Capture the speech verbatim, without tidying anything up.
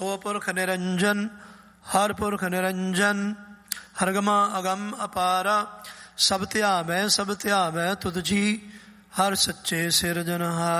ਸੋ ਪੁਰਖ ਨਿਰੰਜਨ, ਹਰ ਪੁਰਖ ਨਿਰੰਜਨ, ਹਰਗਮਾ ਅਗਮ ਅਪਾਰਾ, ਸਭ ਧਿਆਵੈ ਸਭ ਧਿਆਵੈ ਤੁਧ ਜੀ, ਹਰ ਸੱਚੇ ਸਿਰਜਨਹਾਰ।